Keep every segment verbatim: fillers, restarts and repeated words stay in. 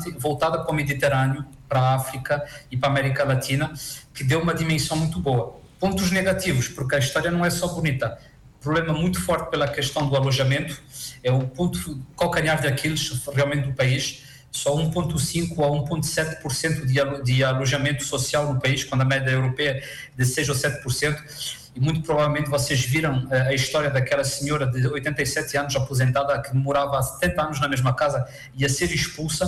bastante voltada para o Mediterrâneo, para a África e para a América Latina, que deu uma dimensão muito boa. Pontos negativos, porque a história não é só bonita. Problema muito forte pela questão do alojamento, é o ponto calcanhar de Aquiles realmente do país. Só um vírgula cinco a um vírgula sete por cento de, de alojamento social no país, quando a média europeia é de seis ou sete por cento. E muito provavelmente vocês viram a, a história daquela senhora de oitenta e sete anos, aposentada, que morava há setenta anos na mesma casa e a ser expulsa.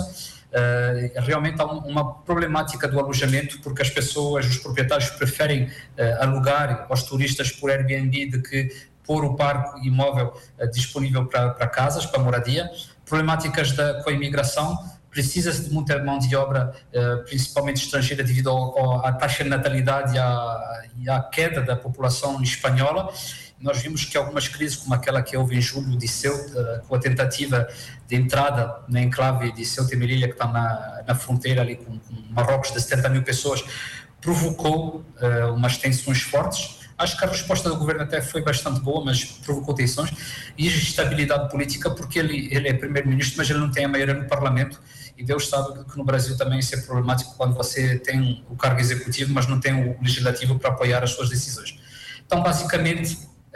Uh, realmente há um, uma problemática do alojamento, porque as pessoas, os proprietários preferem uh, alugar aos turistas por Airbnb do que pôr o parque imóvel uh, disponível para casas, para moradia. Problemáticas da, com a imigração. Precisa-se de muita mão de obra, uh, principalmente estrangeira, devido ao, ao, à taxa de natalidade e à, e à queda da população espanhola. Nós vimos que algumas crises, como aquela que houve em julho de Ceuta, uh, com a tentativa de entrada na enclave de Ceuta e Melilla, que está na, na fronteira ali com, com Marrocos, de setenta mil pessoas, provocou uh, umas tensões fortes. Acho que a resposta do governo até foi bastante boa, mas provocou tensões e instabilidade política, porque ele, ele é primeiro-ministro, mas ele não tem a maioria no Parlamento, e Deus sabe que no Brasil também isso é problemático quando você tem o cargo executivo, mas não tem o legislativo para apoiar as suas decisões. Então, basicamente,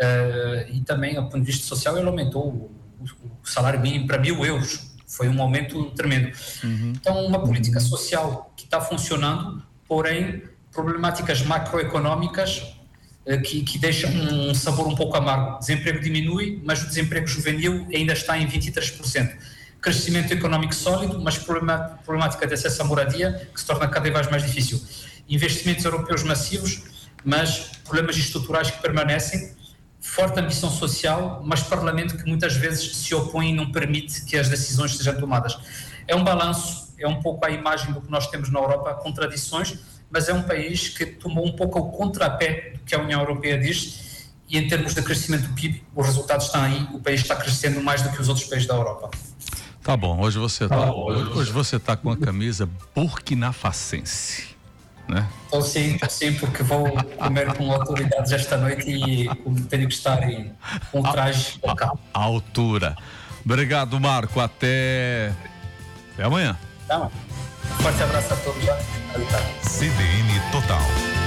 uh, e também, do ponto de vista social, ele aumentou o, o salário mínimo para mil euros, foi um aumento tremendo. Uhum. Então, uma política social que está funcionando, porém, problemáticas macroeconómicas Que, que deixa um sabor um pouco amargo. O desemprego diminui, mas o desemprego juvenil ainda está em vinte e três por cento. Crescimento económico sólido, mas problemática de acesso à moradia, que se torna cada vez mais difícil. Investimentos europeus massivos, mas problemas estruturais que permanecem. Forte ambição social, mas parlamento que muitas vezes se opõe e não permite que as decisões sejam tomadas. É um balanço, é um pouco a imagem do que nós temos na Europa, contradições, mas é um país que tomou um pouco o contrapé do que a União Europeia diz, e em termos de crescimento do P I B, os resultados estão aí, o país está crescendo mais do que os outros países da Europa. Tá bom, hoje você tá, tá hoje, hoje você tá com a camisa burkinafacense, né? Estou sim, tô sim, porque vou comer com autoridades esta noite e tenho que estar em um traje local. A, a altura. Obrigado, Marco, até, até amanhã. Tá, um forte abraço a todos. Já. C B N Total.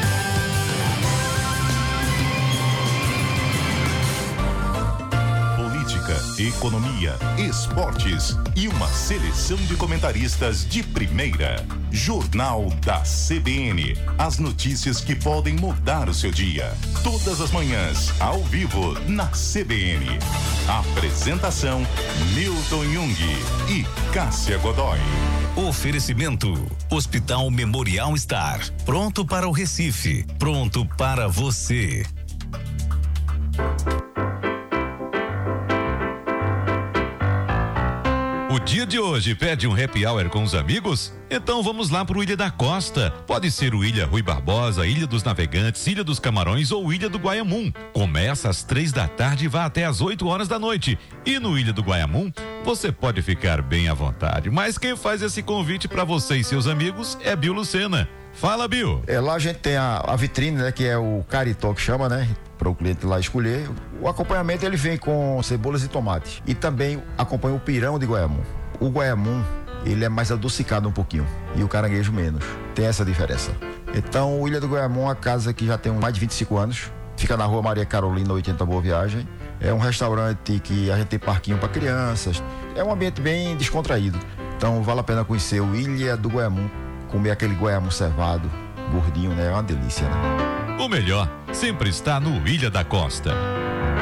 Política, economia, esportes e uma seleção de comentaristas de primeira. Jornal da C B N. As notícias que podem mudar o seu dia. Todas as manhãs, ao vivo, na C B N. Apresentação: Milton Jung e Cássia Godoy. Oferecimento: Hospital Memorial Star. Pronto para o Recife. Pronto para você. O dia de hoje pede um happy hour com os amigos? Então vamos lá pro Ilha da Costa. Pode ser o Ilha Rui Barbosa, Ilha dos Navegantes, Ilha dos Camarões ou Ilha do Guaiamum. Começa às três da tarde e vai até às oito horas da noite. E no Ilha do Guaiamum, você pode ficar bem à vontade. Mas quem faz esse convite para você e seus amigos é Bill Lucena. Fala, Bill. É, lá a gente tem a, a vitrine, né? Que é o caritó que chama, né? Para o cliente lá escolher. O acompanhamento ele vem com cebolas e tomates. E também acompanha o pirão de Guaiamum. O Guaiamum, ele é mais adocicado um pouquinho. E o caranguejo menos. Tem essa diferença. Então, o Ilha do Guaiamum é uma casa que já tem mais de vinte e cinco anos. Fica na rua Maria Carolina, oitenta, Boa Viagem. É um restaurante que a gente tem parquinho para crianças. É um ambiente bem descontraído. Então, vale a pena conhecer o Ilha do Guaiamum. Comer aquele Guaiamum cevado, gordinho, né? É uma delícia, né? O melhor sempre está no Ilha da Costa.